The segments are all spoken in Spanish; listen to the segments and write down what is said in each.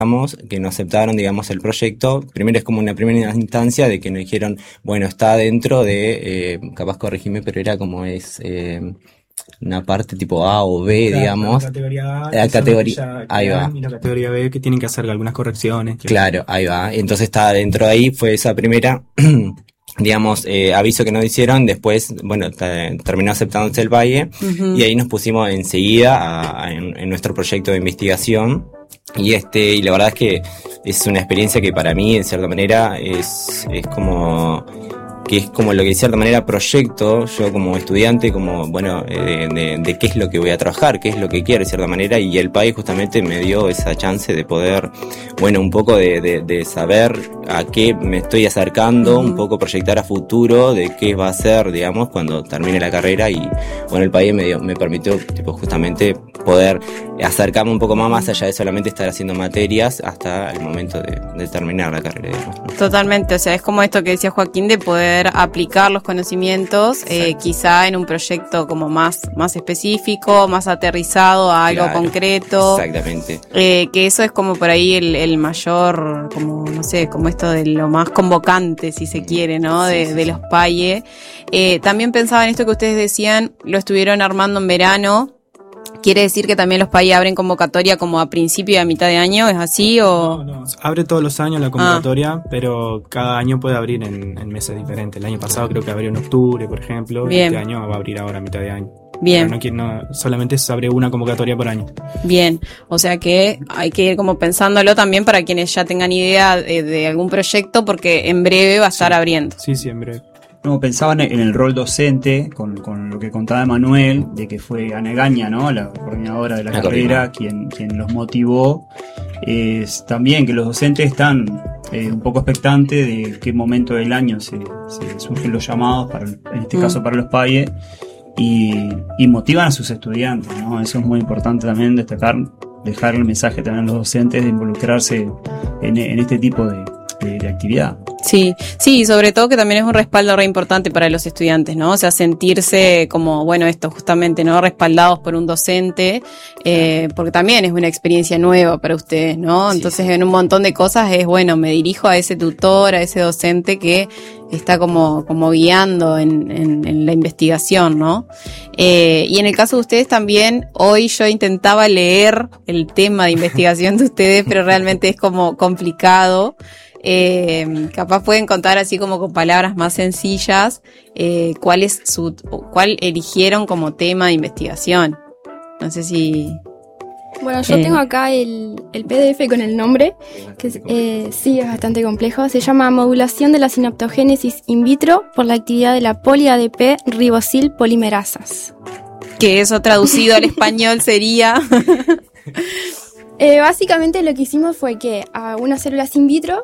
que nos aceptaron, digamos, el proyecto. Primero es como una primera instancia de que nos dijeron, bueno, está dentro de, capaz corregime, pero era como una parte tipo A o B, claro, digamos. La categoría A, la categoría, ahí va. Y la categoría B que tienen que hacer algunas correcciones. Claro, ahí va. Entonces está dentro de ahí, fue esa primera, digamos, aviso que nos hicieron. Después, bueno, terminó aceptándose el Valle, y ahí nos pusimos enseguida en nuestro proyecto de investigación. Y la verdad es que es una experiencia que para mí, de cierta manera, es como lo que de cierta manera proyecto yo como estudiante, como bueno, de qué es lo que voy a trabajar, qué es lo que quiero de cierta manera, y el país justamente me dio esa chance de poder, bueno, un poco de saber a qué me estoy acercando, un poco proyectar a futuro de qué va a ser, digamos, cuando termine la carrera. Y bueno, el país me permitió tipo justamente poder acercarme un poco más allá de solamente estar haciendo materias hasta el momento de terminar la carrera, digamos. Totalmente, o sea, es como esto que decía Joaquín, de poder aplicar los conocimientos, quizá en un proyecto como más específico, más aterrizado a algo concreto. Exactamente. Que eso es como por ahí el mayor, como no sé, como esto de lo más convocante, si se quiere, ¿no? De los PAIE. También pensaba en esto que ustedes decían, lo estuvieron armando en verano. ¿Quiere decir que también los PAIE abren convocatoria como a principio y a mitad de año? ¿Es así o...? No, abre todos los años la convocatoria, pero cada año puede abrir en meses diferentes. El año pasado creo que abrió en octubre, por ejemplo. Bien. Este año va a abrir ahora a mitad de año. Bien. Pero no, solamente se abre una convocatoria por año. Bien, o sea que hay que ir como pensándolo también para quienes ya tengan idea de algún proyecto, porque en breve va a estar abriendo. Sí, en breve. No, pensaban en el rol docente, con lo que contaba Manuel, de que fue Ana Egaña, ¿no? La coordinadora de la carrera, quien los motivó. Es también que los docentes están un poco expectantes de qué momento del año se surgen los llamados, en este caso para los PAIE, y motivan a sus estudiantes, ¿no? Eso es muy importante también destacar, dejar el mensaje también a los docentes de involucrarse en este tipo de actividad. Sí, sobre todo que también es un respaldo re importante para los estudiantes, ¿no? O sea, sentirse como, bueno, esto justamente, ¿no? Respaldados por un docente, porque también es una experiencia nueva para ustedes, ¿no? Entonces, en un montón de cosas es, bueno, me dirijo a ese tutor, a ese docente que está como guiando en la investigación, ¿no? Y en el caso de ustedes también, hoy yo intentaba leer el tema de investigación de ustedes, pero realmente es como complicado. Capaz pueden contar así como con palabras más sencillas cuál eligieron como tema de investigación. No sé si... Bueno, yo tengo acá el PDF con el nombre, que sí es bastante complejo. Se llama Modulación de la sinaptogénesis in vitro por la actividad de la poli-ADP ribosil polimerasas. Que eso traducido al español sería... Básicamente lo que hicimos fue que a unas células in vitro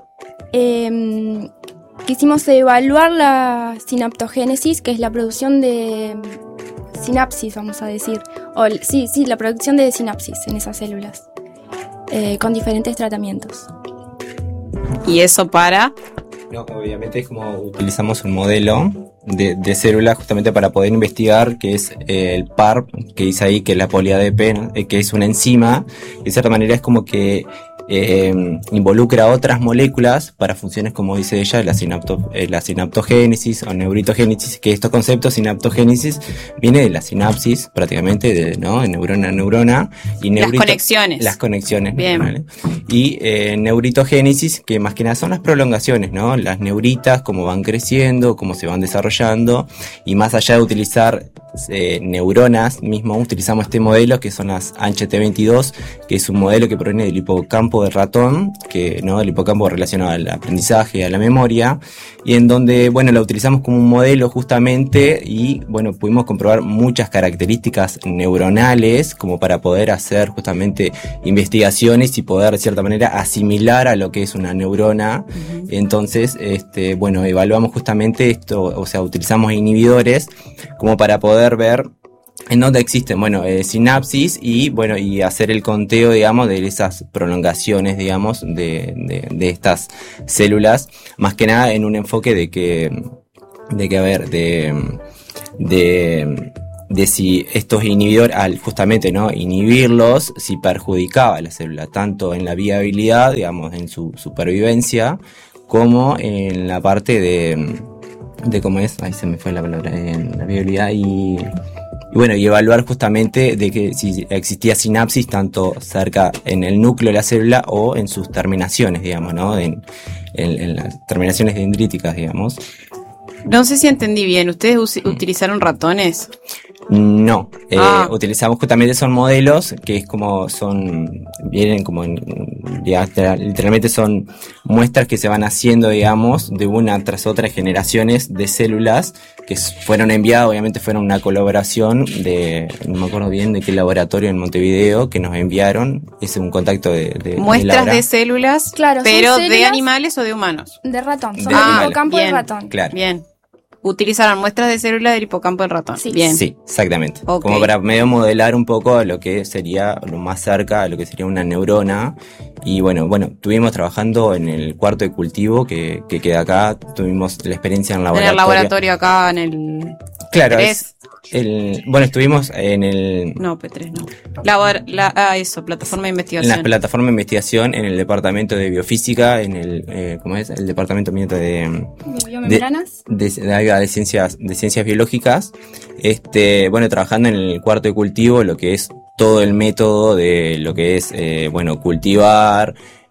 quisimos evaluar la sinaptogénesis, que es la producción de sinapsis, vamos a decir. La producción de sinapsis en esas células, con diferentes tratamientos. ¿Y eso para? No, obviamente es como utilizamos un modelo de células justamente para poder investigar, que es el PARP, que dice ahí que es la poli-ADP, ¿no? Que es una enzima, que de cierta manera es como que involucra otras moléculas para funciones, como dice ella, la sinaptogénesis o neuritogénesis, que estos conceptos, sinaptogénesis, viene de la sinapsis prácticamente, de neurona a neurona, y las conexiones. Las conexiones. Bien. ¿Vale? Y neuritogénesis, que más que nada son las prolongaciones, ¿no? Las neuritas, cómo van creciendo, cómo se van desarrollando, y más allá de utilizar neuronas mismo, utilizamos este modelo que son las ANGT22, que es un modelo que proviene del hipocampo de ratón, el hipocampo relacionado al aprendizaje, a la memoria, y en donde, bueno, lo utilizamos como un modelo justamente, y bueno, pudimos comprobar muchas características neuronales como para poder hacer justamente investigaciones y poder de cierta manera asimilar a lo que es una neurona. Entonces, bueno, evaluamos justamente esto, o sea, utilizamos inhibidores como para poder ver en dónde existen, sinapsis y hacer el conteo, digamos, de esas prolongaciones, digamos, de estas células, más que nada en un enfoque de si estos inhibidores, al justamente no inhibirlos, si perjudicaba a la célula, tanto en la viabilidad, digamos, en su supervivencia, como en la parte de cómo es, ahí se me fue la palabra, en la viabilidad y bueno, y evaluar justamente de que si existía sinapsis tanto cerca en el núcleo de la célula o en sus terminaciones, digamos, ¿no? En las terminaciones dendríticas, digamos. No sé si entendí bien. ¿Ustedes utilizaron ratones? No, utilizamos justamente son modelos que es como vienen como literalmente son muestras que se van haciendo, digamos, de una tras otra generaciones de células que fueron enviadas, obviamente fueron una colaboración no me acuerdo bien de qué laboratorio en Montevideo que nos enviaron, es un contacto de muestras de células, claro, pero células ¿de animales o de humanos? De ratón, son del hipocampo bien, de ratón. Claro. Bien. Utilizaron muestras de células del hipocampo del ratón. Sí. Bien. Sí, exactamente. Okay. Como para medio modelar un poco lo que sería lo más cerca a lo que sería una neurona. Y bueno, estuvimos trabajando en el cuarto de cultivo que queda acá. Tuvimos la experiencia en laboratorio. En el laboratorio acá en el Claro, P3. Estuvimos en el... No, P3 no. Plataforma de investigación. En la plataforma de investigación, en el departamento de biofísica, en el, ¿cómo es? El departamento de biomembranas. De ciencias biológicas. Trabajando en el cuarto de cultivo, lo que es todo el método de lo que es, cultivar,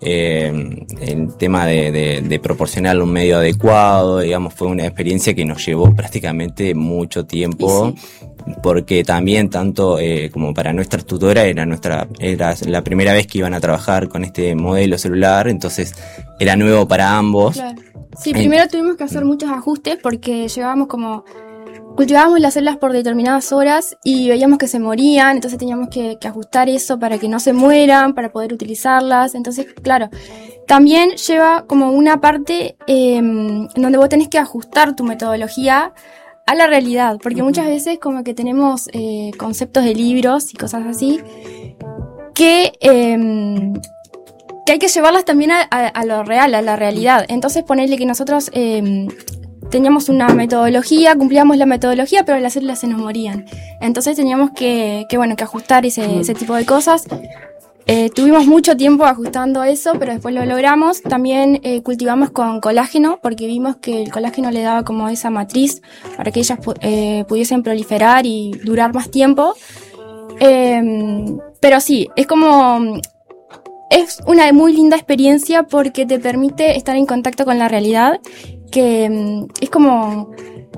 el tema de proporcionar un medio adecuado, digamos, fue una experiencia que nos llevó prácticamente mucho tiempo, porque también tanto como para nuestra tutora era la primera vez que iban a trabajar con este modelo celular, entonces era nuevo para ambos. Claro. Sí, primero tuvimos que hacer muchos ajustes porque cultivábamos las células por determinadas horas y veíamos que se morían, entonces teníamos que ajustar eso para que no se mueran, para poder utilizarlas. Entonces, claro, también lleva como una parte en donde vos tenés que ajustar tu metodología a la realidad, porque muchas veces como que tenemos conceptos de libros y cosas así que hay que llevarlas también a lo real, a la realidad. Entonces ponerle que nosotros teníamos una metodología, cumplíamos la metodología, pero las células se nos morían. Entonces teníamos que ajustar ese tipo de cosas. Tuvimos mucho tiempo ajustando eso, pero después lo logramos. También cultivamos con colágeno, porque vimos que el colágeno le daba como esa matriz para que ellas pudiesen proliferar y durar más tiempo. Pero sí, es una muy linda experiencia porque te permite estar en contacto con la realidad, que es como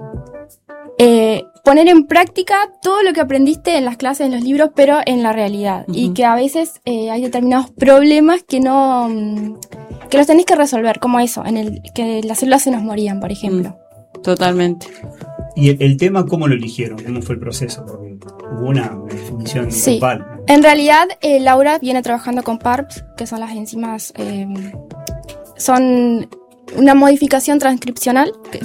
poner en práctica todo lo que aprendiste en las clases, en los libros, pero en la realidad. Uh-huh. Y que a veces hay determinados problemas que los tenés que resolver, como eso, que las células se nos morían, por ejemplo. Totalmente. ¿Y el tema cómo lo eligieron? ¿Cómo fue el proceso? Porque hubo una definición grupal. En realidad, Laura viene trabajando con PARPs, que son las enzimas, son una modificación transcripcional, que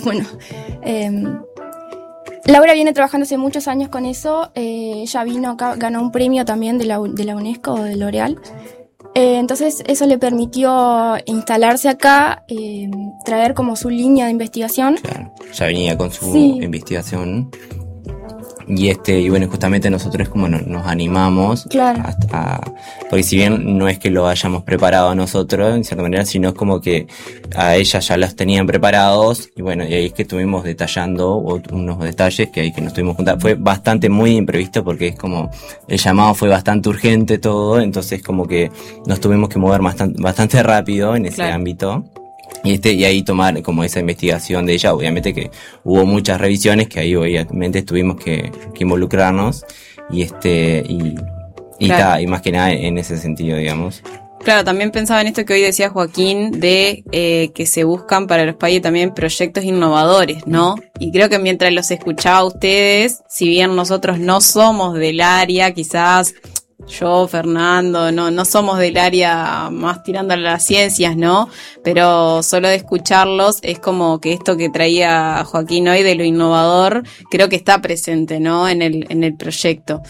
Laura viene trabajando hace muchos años con eso. Ella vino acá, ganó un premio también de la UNESCO o de L'Oréal. Entonces eso le permitió instalarse acá, traer como su línea de investigación. Claro, ya venía con su investigación. Y justamente nosotros como nos animamos, claro, porque si bien no es que lo hayamos preparado nosotros en cierta manera, sino es como que a ellas ya las tenían preparados y ahí es que estuvimos detallando unos detalles que nos estuvimos juntando. Fue bastante muy imprevisto porque es como el llamado fue bastante urgente todo, entonces como que nos tuvimos que mover bastante rápido en ese ámbito. Y ahí tomar como esa investigación de ella, obviamente que hubo muchas revisiones que ahí obviamente tuvimos que involucrarnos y más que nada en ese sentido, digamos. Claro, también pensaba en esto que hoy decía Joaquín de que se buscan para los países también proyectos innovadores, ¿no? Y creo que mientras los escuchaba a ustedes, si bien nosotros no somos del área, quizás yo, Fernando, no somos del área más tirando a las ciencias, ¿no? Pero solo de escucharlos es como que esto que traía Joaquín hoy de lo innovador, creo que está presente, ¿no? En el proyecto.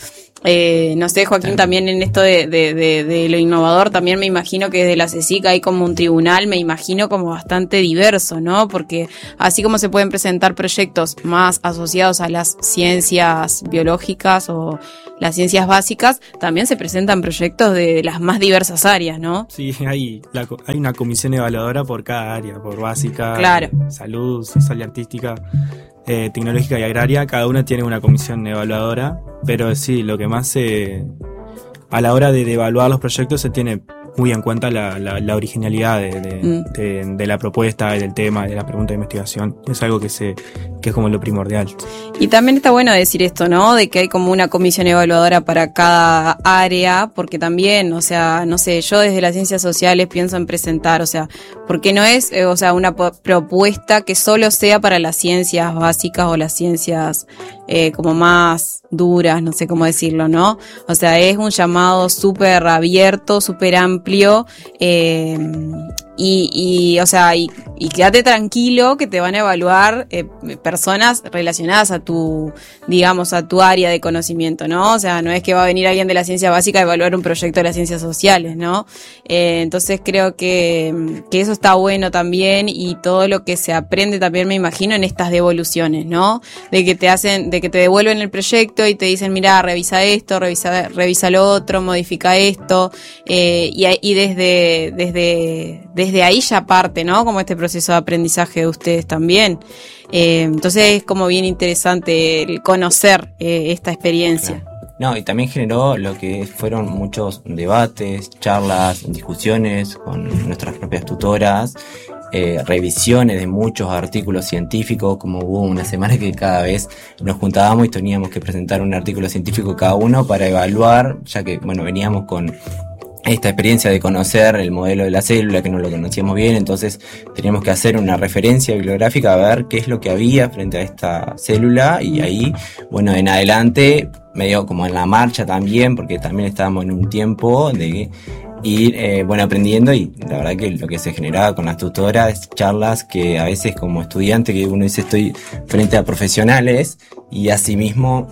no sé, Joaquín, también en esto de lo innovador, también me imagino que desde la CSIC hay como un tribunal, me imagino como bastante diverso, ¿no? Porque así como se pueden presentar proyectos más asociados a las ciencias biológicas o las ciencias básicas, también se presentan proyectos de las más diversas áreas, ¿no? Sí, hay una comisión evaluadora por cada área, por básica, claro, salud, social y artística, tecnológica y agraria. Cada una tiene una comisión evaluadora, pero sí, lo que más a la hora de evaluar los proyectos se tiene muy en cuenta la originalidad de la propuesta, del tema, de la pregunta de investigación. Es algo que es como lo primordial. Y también está bueno decir esto, ¿no? De que hay como una comisión evaluadora para cada área, porque también, o sea, no sé, yo desde las ciencias sociales pienso en presentar, o sea, porque no es, o sea, una propuesta que solo sea para las ciencias básicas o las ciencias como más duras, no sé cómo decirlo, ¿no? O sea, es un llamado súper abierto, súper amplio, o sea, y quédate tranquilo que te van a evaluar personas relacionadas a tu, digamos, a tu área de conocimiento, ¿no? O sea, no es que va a venir alguien de la ciencia básica a evaluar un proyecto de las ciencias sociales, ¿no? Entonces creo que eso está bueno también, y todo lo que se aprende también, me imagino, en estas devoluciones, ¿no? De que te devuelven el proyecto y te dicen, mira, revisa esto, revisa lo otro, modifica esto, y desde ahí ya parte, ¿no? Como este proceso de aprendizaje de ustedes también. Entonces es como bien interesante el conocer esta experiencia. Claro. No, y también generó lo que fueron muchos debates, charlas, discusiones con nuestras propias tutoras, revisiones de muchos artículos científicos, como hubo una semana que cada vez nos juntábamos y teníamos que presentar un artículo científico cada uno para evaluar, ya que, bueno, veníamos con esta experiencia de conocer el modelo de la célula, que no lo conocíamos bien, entonces teníamos que hacer una referencia bibliográfica a ver qué es lo que había frente a esta célula, y ahí, bueno, en adelante, medio como en la marcha también, porque también estábamos en un tiempo de ir, bueno, aprendiendo, y la verdad que lo que se generaba con las tutoras, charlas que a veces como estudiante, que uno dice estoy frente a profesionales, y asimismo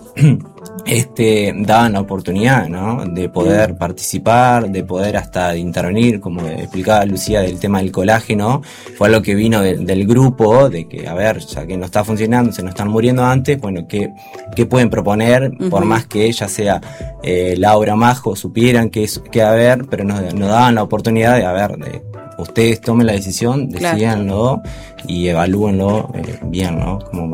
daban la oportunidad, ¿no? De poder participar, de poder hasta intervenir, como explicaba Lucía, del tema del colágeno. Fue algo que vino del grupo, de que, a ver, ya que no está funcionando, se nos están muriendo antes, bueno, ¿qué pueden proponer? Uh-huh. Por más que ya sea Laura, Majo, supieran que a ver, pero nos daban la oportunidad de, a ver, ustedes tomen la decisión, decídanlo, claro, y evalúenlo bien, ¿no? Como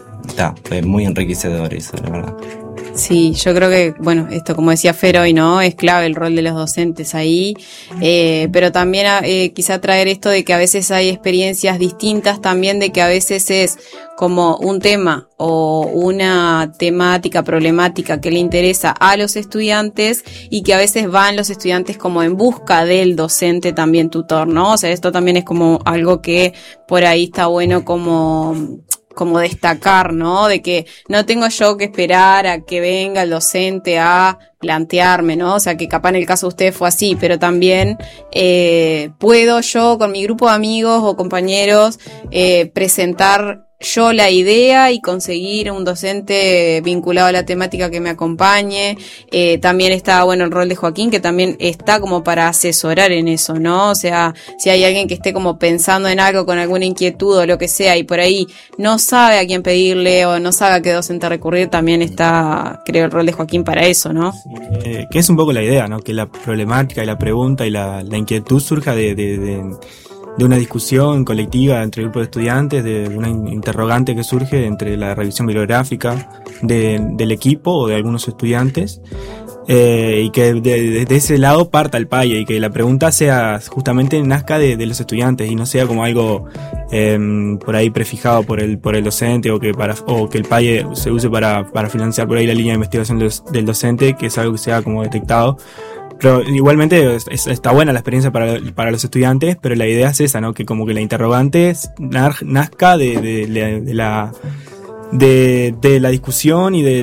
fue muy enriquecedor eso, la verdad. Sí, yo creo que, bueno, esto como decía Fer hoy, ¿no? Es clave el rol de los docentes ahí, pero también quizá traer esto de que a veces hay experiencias distintas también, de que a veces es como un tema o una temática, problemática que le interesa a los estudiantes, y que a veces van los estudiantes como en busca del docente también tutor, ¿no? O sea, esto también es como algo que por ahí está bueno como destacar, ¿no? De que no tengo yo que esperar a que venga el docente a plantearme, ¿no? O sea, que capaz en el caso de ustedes fue así, pero también puedo yo con mi grupo de amigos o compañeros presentar yo la idea y conseguir un docente vinculado a la temática que me acompañe. También está, bueno, el rol de Joaquín, que también está como para asesorar en eso, ¿no? O sea, si hay alguien que esté como pensando en algo con alguna inquietud o lo que sea, y por ahí no sabe a quién pedirle o no sabe a qué docente recurrir, también está, creo, el rol de Joaquín para eso, ¿no? Que es un poco la idea, ¿no? Que la problemática y la pregunta y la inquietud surja de una discusión colectiva entre grupos de estudiantes, de una interrogante que surge entre la revisión bibliográfica del equipo o de algunos estudiantes, y que de ese lado parta el PAIE, y que la pregunta sea justamente nazca de los estudiantes y no sea como algo por ahí prefijado por el docente, o que el PAIE se use para financiar por ahí la línea de investigación del docente, que es algo que sea como detectado. Pero igualmente está buena la experiencia para los estudiantes, pero la idea es esa, ¿no? Que como que la interrogante nazca de la discusión y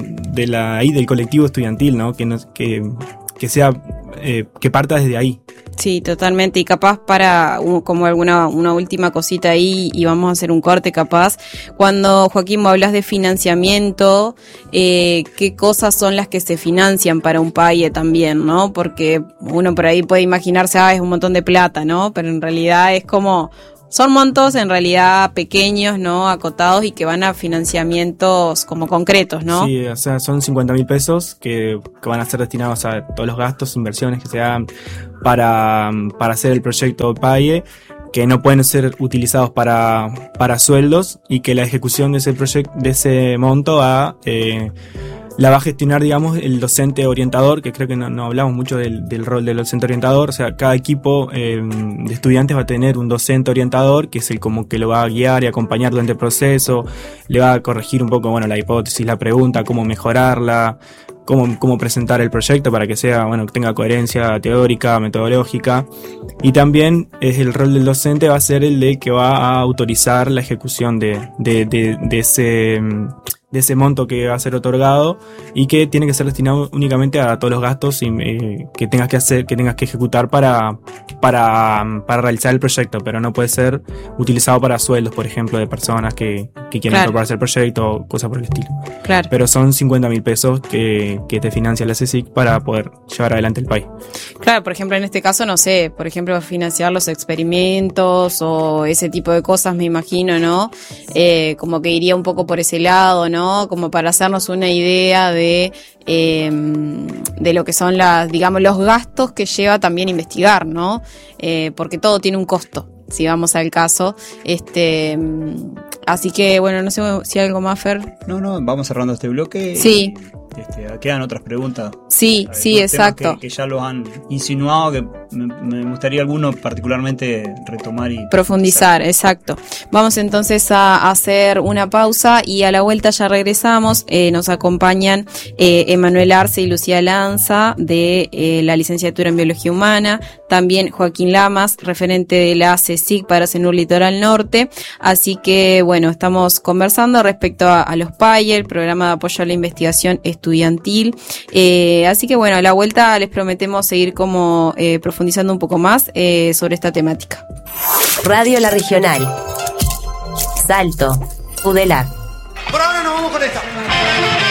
del colectivo estudiantil, ¿no? Que sea que parta desde ahí. Sí, totalmente. Y capaz para como una última cosita ahí, y vamos a hacer un corte capaz. Cuando, Joaquín, hablas de financiamiento, ¿qué cosas son las que se financian para un PAIE también, no? Porque uno por ahí puede imaginarse, es un montón de plata, ¿no? Pero en realidad es como... Son montos en realidad pequeños, ¿no? Acotados y que van a financiamientos como concretos, ¿no? Sí, o sea, son 50.000 pesos que van a ser destinados a todos los gastos, inversiones que se hagan para hacer el proyecto PAIE, que no pueden ser utilizados para sueldos, y que la ejecución de ese proyecto, de ese monto la va a gestionar, digamos, el docente orientador, que creo que no hablamos mucho del rol del docente orientador. O sea, cada equipo de estudiantes va a tener un docente orientador, que es el como que lo va a guiar y acompañar durante el proceso, le va a corregir un poco, bueno, la hipótesis, la pregunta, cómo mejorarla, cómo presentar el proyecto para que sea, bueno, que tenga coherencia teórica, metodológica. Y también es el rol del docente va a ser el de que va a autorizar la ejecución de ese monto que va a ser otorgado, y que tiene que ser destinado únicamente a todos los gastos que tengas que hacer, que tengas que ejecutar para realizar el proyecto, pero no puede ser utilizado para sueldos, por ejemplo, de personas que quieren incorporarse al proyecto o cosas por el estilo. Claro. Pero son 50.000 pesos que te financia la CSIC para poder llevar adelante el país. Claro, por ejemplo, en este caso, no sé, por ejemplo, financiar los experimentos o ese tipo de cosas, me imagino, ¿no? Como que iría un poco por ese lado, ¿no? Como para hacernos una idea de lo que son los gastos que lleva también investigar, ¿no? Porque todo tiene un costo, si vamos al caso. Así que, bueno, no sé si hay algo más, Fer. No, vamos cerrando este bloque. Sí. Quedan otras preguntas. Sí, exacto. Que ya los han insinuado, que me gustaría alguno particularmente retomar y profundizar, exacto. Vamos entonces a hacer una pausa y a la vuelta ya regresamos. Nos acompañan Emanuel Arce y Lucía Lanza de la licenciatura en Biología Humana, también Joaquín Lamas, referente de la CSIC para CENUR Litoral Norte. Así que, bueno, estamos conversando respecto a los PAIE, el programa de apoyo a la investigación estudiantil. Así que, bueno, a la vuelta les prometemos seguir como profundizando un poco más sobre esta temática. Radio La Regional. Salto. Udelac. Por ahora nos vamos con esta.